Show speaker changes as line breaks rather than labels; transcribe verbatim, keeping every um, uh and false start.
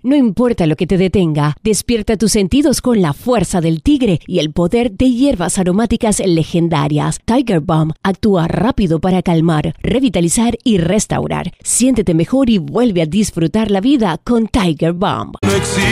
No importa lo que te detenga, despierta tus sentidos con la fuerza del tigre y el poder de hierbas aromáticas legendarias. Tiger Balm actúa rápido para calmar, revitalizar y restaurar. Siéntete mejor y vuelve a disfrutar la vida con Tiger Balm.
No existe